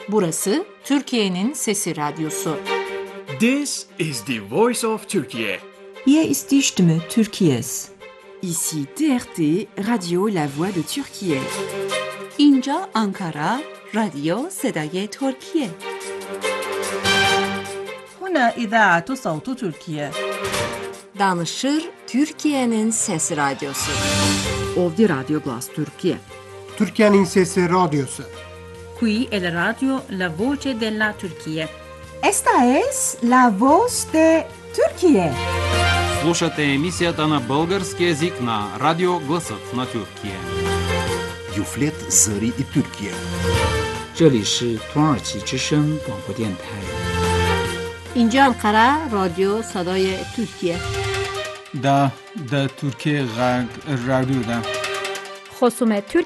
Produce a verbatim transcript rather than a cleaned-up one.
Burası Türkiye'nin Sesi Radyosu. This is the voice of Turkey. Hier ist die Stimme Türkiye's. Ici T R T, Radio La Voix de Türkiye. اینجا آنکارا، رادیو صدای ترکیه. هنا إذاعة صوت تركيا. Danışır Türkiye'nin Sesi Radyosu. Ovdje Radio Glas Türkiye. Türkiye'nin Sesi Radyosu. Qui è la radio La Voce della Turchia. Esta es la voz de Türkiye. Слушате емисията на български език на Радио Гласът на Türkiye. Юфлет Зари и Türkiye. 这里是土耳其之声广播电台。 اینجا انقره رادیو صدای ترکیه. دا دا ترکیه غرب رادیو دا. خصوم ترکیه